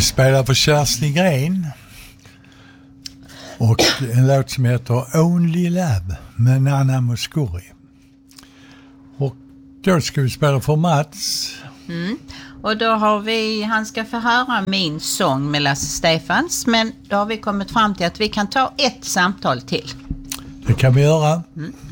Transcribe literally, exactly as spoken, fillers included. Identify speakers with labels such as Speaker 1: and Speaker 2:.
Speaker 1: Vi spelar för Kerstin Gren och en låt som heter Only Love med Nana Mouskouri. Och då ska vi spela för Mats.
Speaker 2: Mm. Och då har vi, han ska få höra min sång med Lasse Stefans, men då har vi kommit fram till att vi kan ta ett samtal till.
Speaker 1: Det kan vi göra.
Speaker 2: Mm.